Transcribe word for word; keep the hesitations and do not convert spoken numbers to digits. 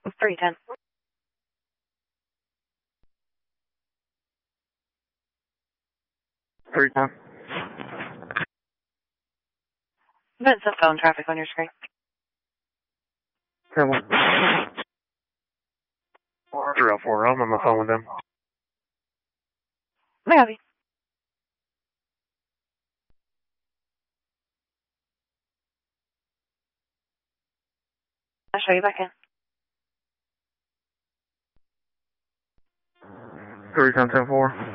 three ten. three ten. That's the phone traffic on your screen. ten one. three oh four, I'm on the phone with them. Maybe. I'll show you back in. three ten ten four.